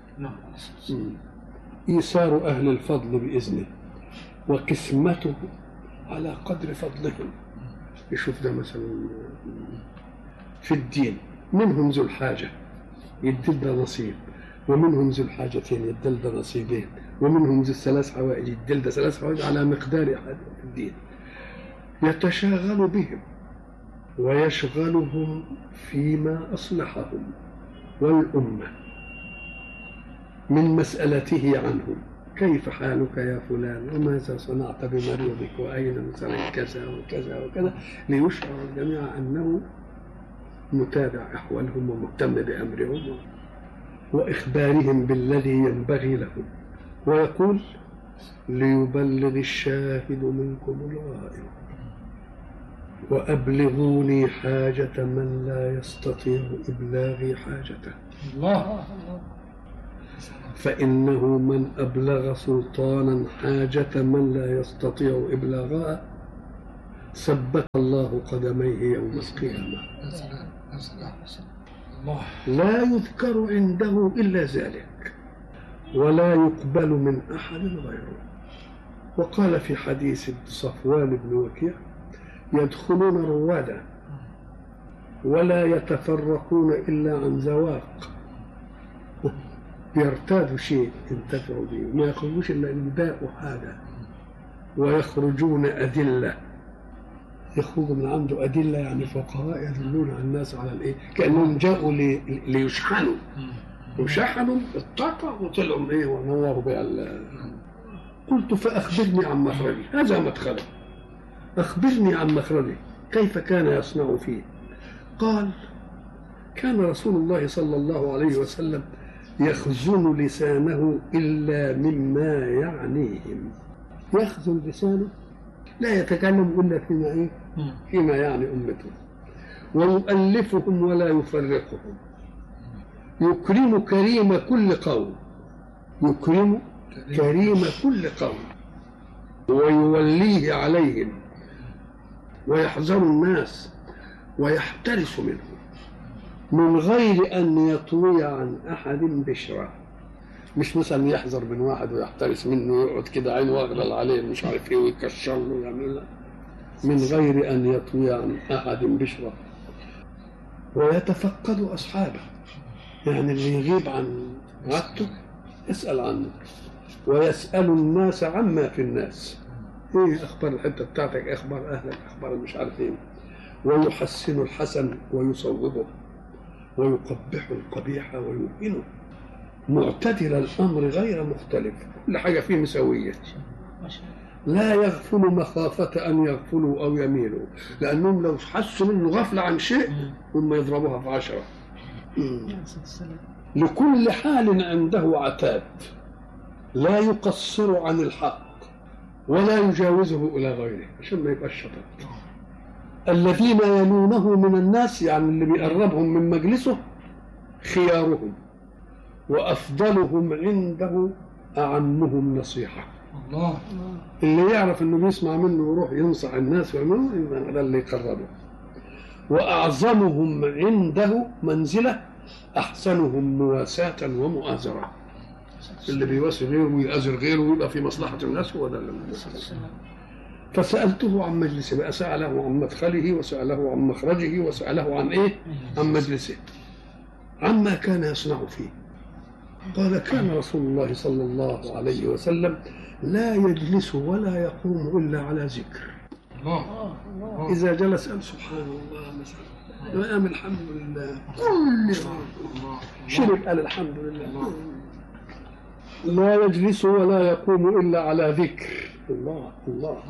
Speaker 1: إيثار أهل الفضل بإذنه وقسمته على قدر فضلهم. يشوف ده مثلا في الدين منهم ذو الحاجة يدل ده نصيب، ومنهم ذو الحاجتين يدل ده نصيبين، ومنهم ذو الثلاث حوائج يدل ده 3 حوائج على مقدار في الدين. يتشاغل بهم ويشغلهم فيما أصلحهم والأمة من مسألته عنهم، كيف حالك يا فلان وماذا صنعت بمريضك وأين مثلا كذا وكذا وكذا، ليشعر الجميع أنه متابع أحوالهم ومهتم بأمرهم وإخبارهم بالذي ينبغي لهم. ويقول ليبلغ الشاهد منكم الغائب وأبلغوني حاجة من لا يستطيع إبلاغي حاجته
Speaker 2: الله.
Speaker 1: فإنه من أبلغ سلطانا حاجة من لا يستطيع إبلاغها ثبت الله قدميه يوم القيامة.
Speaker 2: الله.
Speaker 1: لا يذكر عنده إلا ذلك ولا يقبل من أحد غيره. وقال في حديث صفوان بن وكيع يدخلون روادا ولا يتفرقون إلا عن ذواق، يرتادوا شيء ينتفعوا به، ما يخرجوش إلا إن باقوا حاجة، ويخرجون أدلة، يخرجوا من عنده أدلة يعني فقهاء يدلون على الناس على الإيه، كأنهم جاءوا ليشحنوا وشحنوا الطاقة وطلعوا إيه ونوروا بها. قلت فأخبرني عن مخرجي، هذا مدخله، أخبرني عن مخرجه كيف كان يصنع فيه. قال كان رسول الله صلى الله عليه وسلم يخزن لسانه إلا مما يعنيهم، يخزن لسانه لا يتكلم إلا فيما إيه؟ فيما يعني أمته، ويؤلفهم ولا يفرقهم، يكرم كريم كل قوم، يكرم كريم كل قوم ويوليه عليهم ويحذر الناس ويحترس منهم من غير أن يطوي عن أحد بشرة. مش مثلا يحذر من واحد ويحترس منه ويقعد كده عين واغلل عليه مش عارف ايه ويكشر له ويعمل له، من غير أن يطوي عن أحد بشرة. ويتفقد أصحابه، يعني اللي يغيب عن عادته يسأل عنه، ويسأل الناس عما في الناس، ايه اخبار الحته بتاعتك، اخبار اهلك، اخبار مش عارف ايه، ويحسن الحسن ويصوبه ويقبح القبيح ويهينه، معتدل الامر غير مختلف، كل حاجه فيه مساويه، لا يغفل مخافه ان يغفلوا او يميلوا، لانهم لو حسوا منه غفله عن شيء هم يضربوها في 10. لكل حال عنده عتاد، لا يقصر عن الحق ولا يجاوزه إلى غيره عشان ما يبقاش شطط. الذين يلونه من الناس يعني اللي بيقربهم من مجلسه خيارهم، وأفضلهم عنده أعمهم نصيحة.
Speaker 2: الله.
Speaker 1: اللي يعرف إنه بيسمع منه ويروح ينصح الناس ويعمله هذا اللي يقربه. وأعظمهم عنده منزلة أحسنهم مواساة ومؤازرة، اللي بيواسي غيره ويؤازر غيره ويبقى في مصلحة الناس هو ده اللي. فسألته عن مجلسه بقى، سأله عن مدخله وسأله عن مخرجه وسأله عن إيه؟ عن مجلسه، عما كان يصنع فيه. قال كان رسول الله صلى الله عليه وسلم لا يجلس ولا يقوم إلا على ذكر.
Speaker 2: الله.
Speaker 1: إذا جلس قال سبحان الله مثلا، وقام الحمد لله، كل شرب قال الحمد لله. لا يجلس ولا يقوم إلا على ذكر الله. الله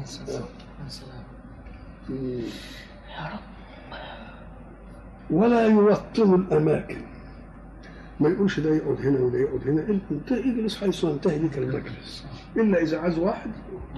Speaker 1: ولا يوطن الأماكن، ما يقولش ده يقعد هنا وده يقعد هنا، انت اجلس حيث ينتهي بك المجلس، إلا إذا عايز واحد.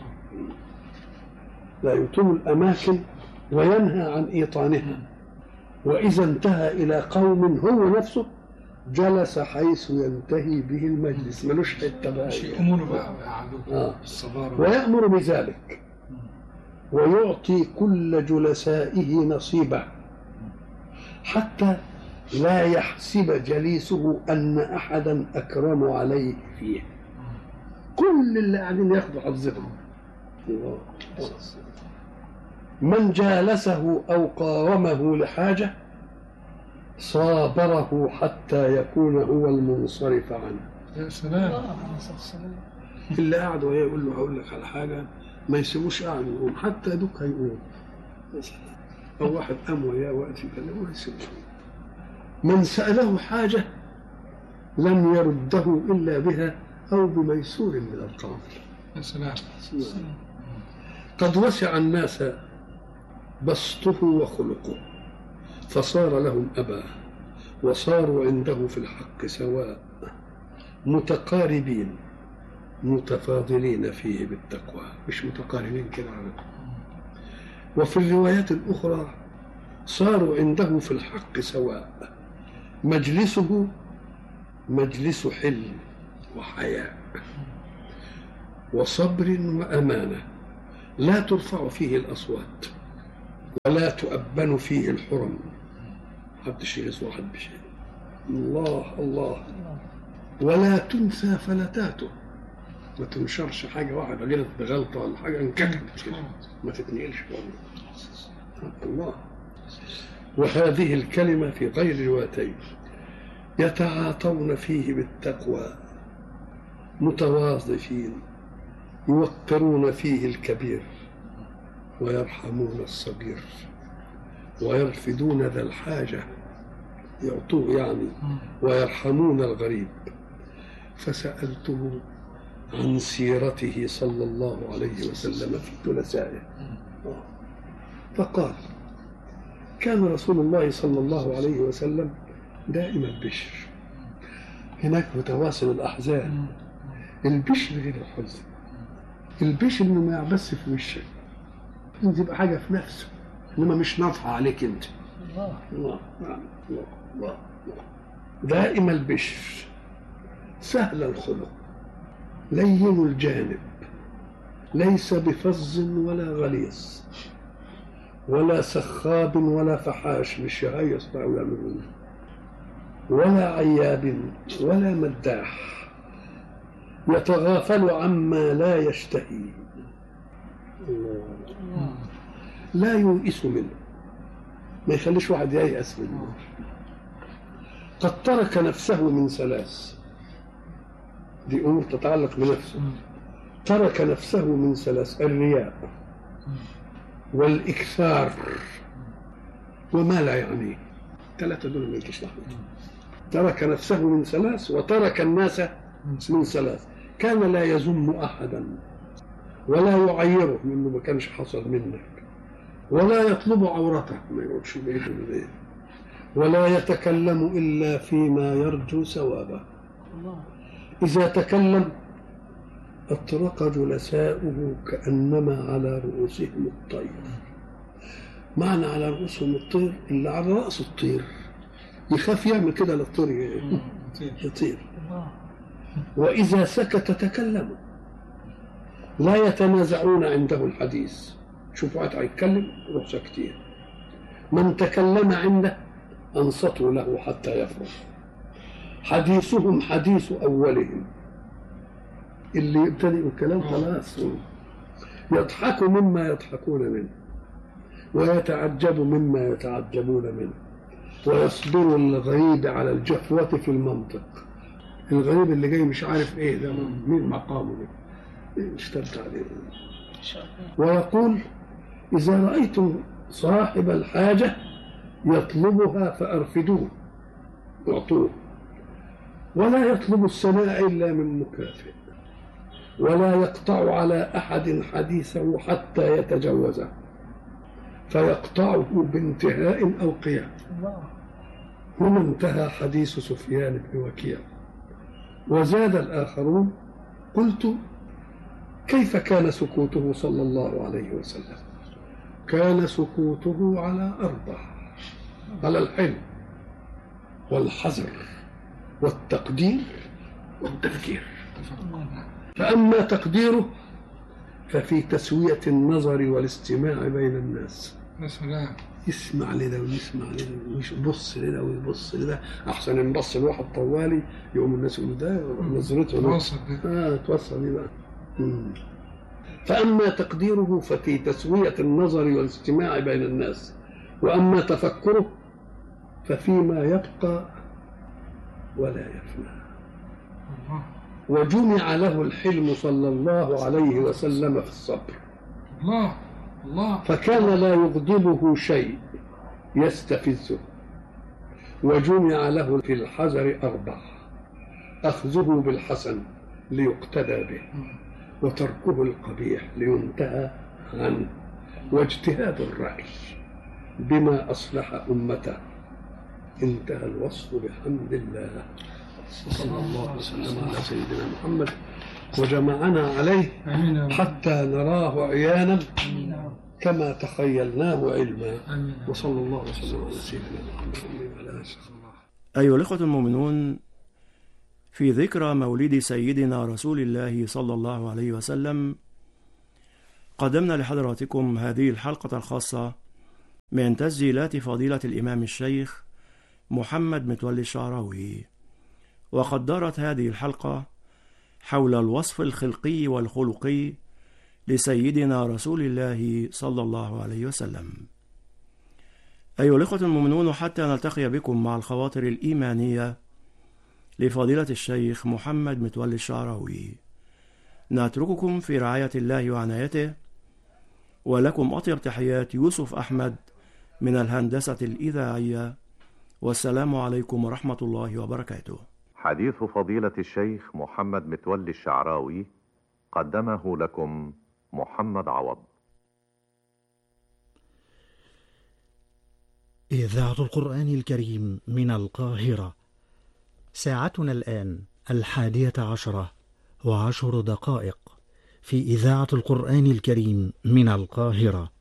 Speaker 1: لا يوطن الأماكن وينهى عن إيطانها، وإذا انتهى إلى قوم هو نفسه جلس حيث ينتهي به المجلس، ملوش حته بقى
Speaker 2: يأمر بقى
Speaker 1: ويأمر بذلك، ويعطي كل جلسائه نصيبه، حتى لا يحسب جليسه أن أحدا أكرم عليه فيه، كل اللي قاعدين ياخذوا حظهم. من جالسه أو قاومه لحاجة صابره حتى يكون هو المنصرف عنه.
Speaker 2: يا سلام.
Speaker 1: اللي قاعد وهي يقول له هقول لك على حاجه ما يسيبوش قاعد يقوم حتى دوك هيقوم، او واحد قام وياه وقت يكلمه ما يسيبوش. من سأله حاجه لم يرده الا بها او بميسور من القول.
Speaker 2: يا سلام.
Speaker 1: قد وسع الناس بسطه وخلقه فصار لهم أبا، وصاروا عنده في الحق سواء متقاربين متفاضلين فيه بالتقوى، مش متقارنين كده على. وفي الروايات الأخرى صاروا عنده في الحق سواء، مجلسه مجلس حلم وحياء وصبر وأمانة، لا ترفع فيه الأصوات ولا تؤبن فيه الحرم، محدش يغيظ واحد بشيء، الله الله، ولا تنسى فلتاته، ما تنشرش حاجة واحدة غلط بغلطة ولا حاجة انكتبت كده ما تتنقلش الله. وهذه الكلمة في غير روايتين، يتعاطون فيه بالتقوى متواظفين، يوقرون فيه الكبير ويرحمون الصغير ويرفدون ذا الحاجة، يعطوه يعني، ويرحمون الغريب. فسألته عن سيرته صلى الله عليه وسلم في جلسائه، فقال: كان رسول الله صلى الله عليه وسلم دائم البشر. هناك متواصل الأحزان، البشر غير الحزن. البشر انه ما يعبس في وشك، انت تبقى حاجه في نفسه، انما مش ناطحه عليك انت. الله الله الله الله. دائم البشر، سهل الخلق، لين الجانب، ليس بفظ ولا غليظ ولا سخاب ولا فحاش، مش يهيص بقى ويعمل، ولا عياب ولا مداح، يتغافل عما لا يشتهي، لا ييئس منه، ما يخليش واحد ييأس منه. قد ترك نفسه من ثلاث، دي أمور تتعلق بنفسه، ترك نفسه من ثلاث: الرياء والإكثار وما لا يعنيه، ثلاثة دول ما يجيش لحظة. ترك نفسه من ثلاث وترك الناس من ثلاث. كان لا يذم أحدا ولا يعيره منه ما كانش حصل منك، ولا يطلب عورته، ما يقولش بإيده، ولا يتكلم إلا فيما يرجو ثوابه. إذا تكلم أطرق جلساؤه كأنما على رؤوسهم الطير. معنى على رؤوسهم الطير، اللي على رأس الطير يخاف يعمل كده للطير يطير. وإذا سكت تكلموا، لا يتنازعون عنده الحديث. شوفوا واحد هيتكلم روح ساكتين، من تكلم عنده أنصتوا له حتى يفرغ. حديثهم حديث أولهم، اللي يبتدئ الكلام خلاص، يضحك مما يضحكون منه ويتعجب مما يتعجبون منه، ويصبر الغريب على الجفوة في المنطق. الغريب اللي جاي مش عارف ايه ده، مين مقامه ده، اشترط عليه. ويقول: إذا رأيتم صاحب الحاجة يطلبها فأرفدوه، اعطوه، ولا يطلب الثناء إلا من مكافئ، ولا يقطع على أحد حديثه حتى يتجوزه، فيقطعه بانتهاء أو قيام. وما انتهى حديث سفيان بن وكيع. وزاد الآخرون: قلت: كيف كان سكوته صلى الله عليه وسلم؟ كان سكوته على أربع: على الحلم والحذر والتقدير والتفكير. فأما تقديره ففي تسوية النظر والاستماع بين الناس. يسمع لده ويسمع لده ويبص لده ويبص لده، أحسن ينبص لواحد طوالي يقوم الناس يقولوا ده نظرته توصل دي بقى. فأما تقديره ففي تسوية النظر والاستماع بين الناس، وأما تفكره ففيما يبقى ولا يفنى. وجمع له الحلم صلى الله عليه وسلم في الصبر. فكان لا يغضبه شيء يستفزه. وجمع له في الحذر أربع: أخذه بالحسن ليقتدى به، وتركه القبيح لينتهى عنه، واجتهاد الرأي بما أصلح أمته. انتهى الوصف بحمد الله. صلى الله وسلم على سيدنا محمد وجمعنا عليه
Speaker 2: آمين يا رب.
Speaker 1: حتى نراه عيانا
Speaker 2: آمين يا رب.
Speaker 1: كما تخيلناه علما.
Speaker 2: آمين يا رب.
Speaker 1: وصلى الله وسلم على سيدنا محمد وعلى آله.
Speaker 3: أيها الإخوة المؤمنون، في ذكرى مولد سيدنا رسول الله صلى الله عليه وسلم قدمنا لحضراتكم هذه الحلقة الخاصة من تسجيلات فضيلة الإمام الشيخ محمد متولي الشعراوي، وقد دارت هذه الحلقة حول الوصف الخلقي والخلقي لسيدنا رسول الله صلى الله عليه وسلم. أيها الإخوة المؤمنون، حتى نلتقي بكم مع الخواطر الإيمانية لفضيلة الشيخ محمد متولي الشعراوي، نترككم في رعاية الله وعنايته، ولكم أطيب تحيات يوسف أحمد من الهندسة الإذاعية، والسلام عليكم ورحمة الله وبركاته.
Speaker 4: حديث فضيلة الشيخ محمد متولي الشعراوي قدمه لكم محمد عوض.
Speaker 5: إذاعة القرآن الكريم من القاهرة. ساعتنا الآن 11:10 في إذاعة القرآن الكريم من القاهرة.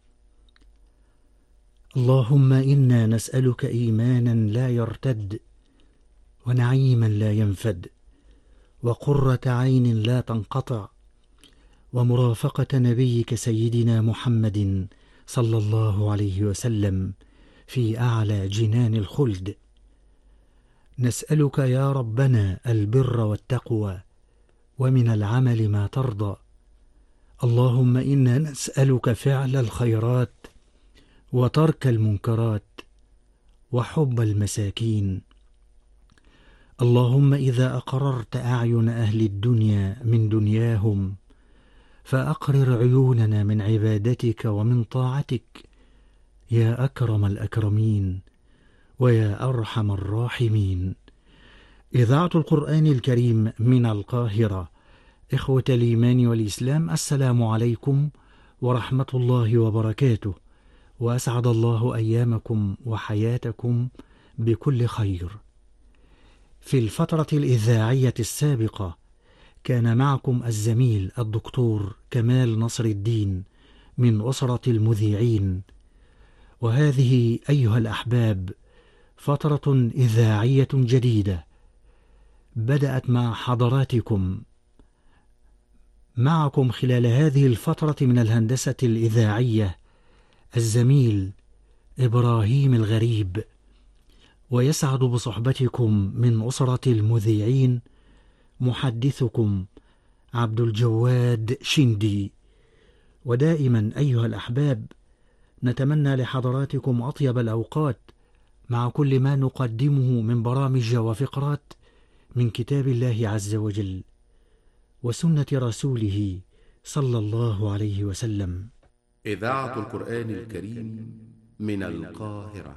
Speaker 5: اللهم إنا نسألك إيمانا لا يرتد، ونعيما لا ينفد، وقرة عين لا تنقطع، ومرافقة نبيك سيدنا محمد صلى الله عليه وسلم في أعلى جنان الخلد. نسألك يا ربنا البر والتقوى، ومن العمل ما ترضى. اللهم إنا نسألك فعل الخيرات، وترك المنكرات، وحب المساكين. اللهم إذا أقررت أعين أهل الدنيا من دنياهم، فأقرر عيوننا من عبادتك ومن طاعتك، يا أكرم الأكرمين ويا أرحم الراحمين. إذاعة القرآن الكريم من القاهرة. إخوة الإيمان والإسلام، السلام عليكم ورحمة الله وبركاته، وأسعد الله أيامكم وحياتكم بكل خير. في الفترة الإذاعية السابقة كان معكم الزميل الدكتور كمال نصر الدين من أسرة المذيعين، وهذه أيها الأحباب فترة إذاعية جديدة بدأت مع حضراتكم. معكم خلال هذه الفترة من الهندسة الإذاعية الزميل إبراهيم الغريب، ويسعد بصحبتكم من أسرة المذيعين محدثكم عبد الجواد شندي. ودائما أيها الأحباب نتمنى لحضراتكم أطيب الأوقات مع كل ما نقدمه من برامج وفقرات من كتاب الله عز وجل وسنة رسوله صلى الله عليه وسلم.
Speaker 6: إذاعة القرآن الكريم من القاهرة.